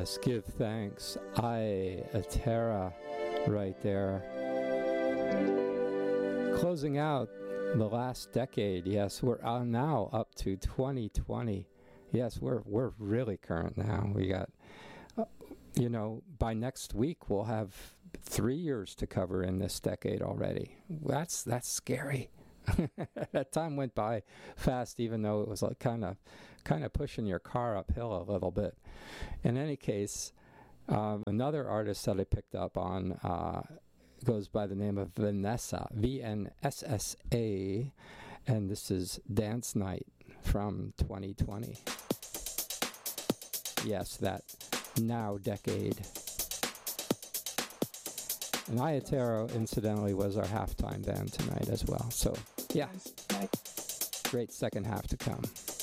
Yes, give thanks. Atera right there. Closing out the last decade. Yes, we're now up to 2020. Yes, we're really current now. We got, by next week we'll have 3 years to cover in this decade already. That's scary. That time went by fast, even though it was like kind of pushing your car uphill a little bit. In any case, another artist that I picked up on goes by the name of Vanessa, VNSSA, and this is Dance Night from 2020. Yes, that now decade. And Ayatero, incidentally, was our halftime band tonight as well. So, yeah, great second half to come.